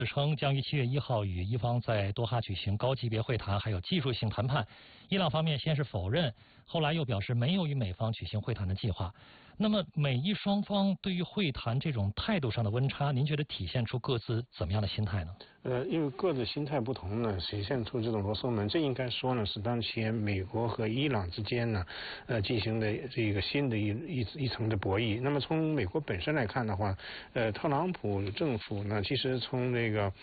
称将于7月1号与伊方在多哈举行高级别会谈，还有技术性谈判。伊朗方面先是否认，后来又表示没有与美方举行会谈的计划。那么美伊双方对于会谈这种态度上的温差，您觉得体现出各自怎么样的心态呢？ 因为各自心态不同呢，体现出这种罗生门。这应该说呢，是当前美国和伊朗之间呢，进行的这个新的一层的博弈。那么从美国本身来看的话，特朗普政府呢，其实从这个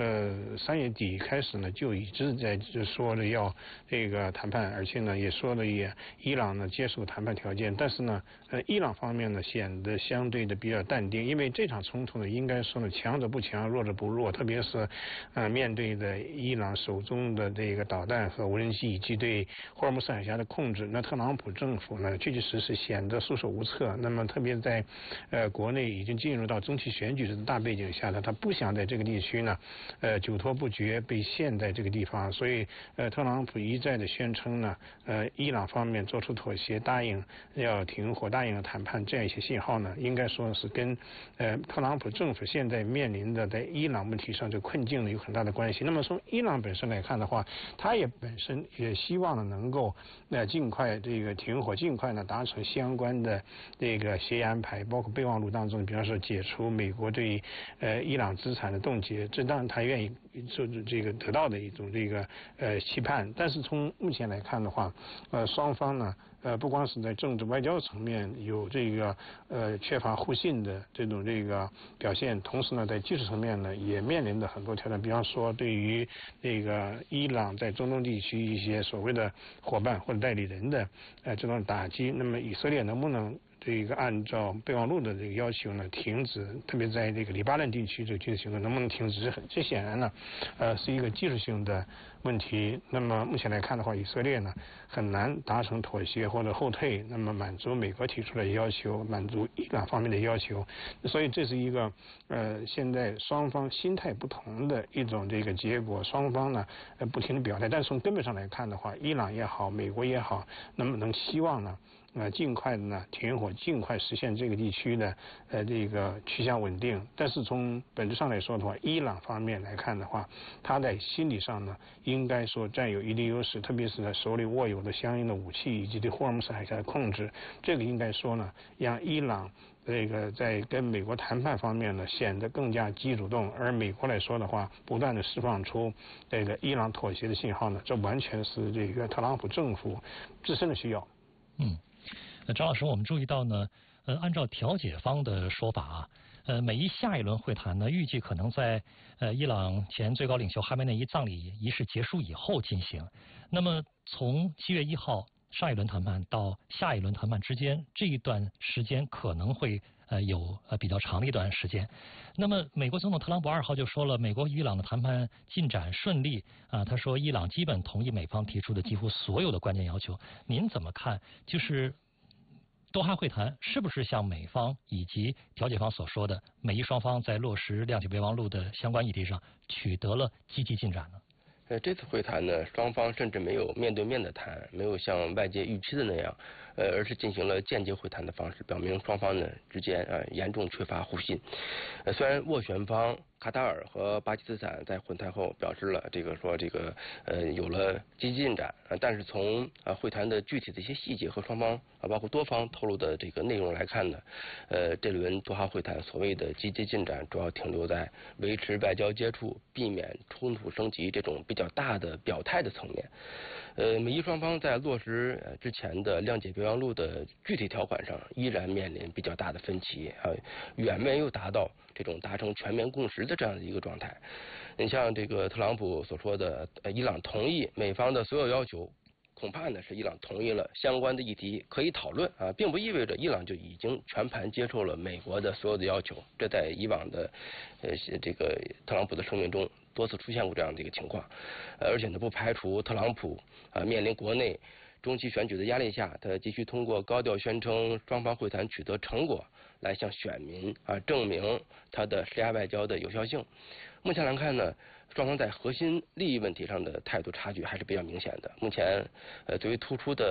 3月底开始呢，就一直在说了要这个谈判，而且呢也说了伊朗呢接受谈判条件。但是呢，伊朗方面呢显得相对的比较淡定，因为这场冲突呢，应该说呢强者不强，弱者不弱，特别是面对的伊朗手中的这个导弹和无人机以及对霍尔木斯海峡的控制，那特朗普政府呢确确实实显得束手无策。那么特别在国内已经进入到中期选举的大背景下呢，他不想在这个地区呢久拖不决，被陷在这个地方。所以特朗普一再的宣称呢伊朗方面做出妥协，答应要停火，答应要谈判，这样一些信号呢，应该说是跟特朗普政府现在面临的在伊朗问题上这困境呢有很大的关系。那么从伊朗本身来看的话，他也本身也希望呢能够尽快这个停火，尽快呢达成相关的这个协议安排，包括备忘录当中，比方说解除美国对伊朗资产的冻结，这当然他愿意做这个得到的一种这个期盼。但是从目前来看的话，双方呢不光是在政治外交层面有这个缺乏互信的这种这个表现，同时呢在技术层面呢也面临着很多挑战，比方说对于这个伊朗在中东地区一些所谓的伙伴或者代理人的这种打击，那么以色列能不能这个按照备忘录的这个要求呢停止，特别在这个黎巴嫩地区这个军事行动能不能停止，这显然呢是一个技术性的问题。那么目前来看的话，以色列呢很难达成妥协或者后退，那么满足美国提出的要求，满足伊朗方面的要求。所以这是一个现在双方心态不同的一种这个结果，双方呢不停的表态。但是从根本上来看的话，伊朗也好，美国也好，能希望呢尽快的呢停火，尽快实现这个地区的这个趋向稳定。但是从本质上来说的话，伊朗方面来看的话，他在心理上呢应该说占有一定优势，特别是在手里握有的相应的武器以及对霍尔木斯海峡的控制，这个应该说呢让伊朗这个在跟美国谈判方面呢显得更加积极主动。而美国来说的话，不断的释放出这个伊朗妥协的信号呢，这完全是这个特朗普政府自身的需要。 张老师，我们注意到呢，按照调解方的说法啊，美伊下一轮会谈呢，预计可能在伊朗前最高领袖哈梅内伊葬礼仪式结束以后进行。那么从7月1号上一轮谈判到下一轮谈判之间，这一段时间可能会有比较长的一段时间。那么美国总统特朗普2号就说了，美国与伊朗的谈判进展顺利啊，他说伊朗基本同意美方提出的几乎所有的关键要求。您怎么看？就是多哈会谈是不是像美方以及调解方所说的，美伊双方在落实谅解备忘录的相关议题上取得了积极进展呢？ 这次会谈呢，双方甚至没有面对面的谈，没有像外界预期的那样，而是进行了间接会谈的方式，表明双方呢之间严重缺乏互信。虽然斡旋方卡塔尔和巴基斯坦在会谈后表示了有了积极进展，但是从会谈的具体的一些细节和双方包括多方透露的这个内容来看呢，这轮多哈会谈所谓的积极进展主要停留在维持外交接触、避免冲突升级这种比较大的表态的层面。美伊双方在落实之前的谅解备忘录的具体条款上依然面临比较大的分歧远没有达到这种达成全面共识的这样的一个状态。你像这个特朗普所说的伊朗同意美方的所有要求，恐怕呢是伊朗同意了相关的议题可以讨论并不意味着伊朗就已经全盘接受了美国的所有的要求。这在以往的这个特朗普的声明中多次出现过这样的一个情况，而且呢不排除特朗普面临国内中期选举的压力下，他继续通过高调宣称双方会谈取得成果来向选民证明他的施压外交的有效性。目前来看呢，双方在核心利益问题上的态度差距还是比较明显的。目前最为突出的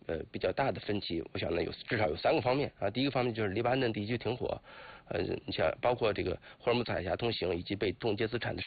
比较大的分歧，我想呢至少有3个方面啊。第一个方面就是黎巴嫩地区停火，你像包括这个霍尔木兹海峡通行以及被冻结资产的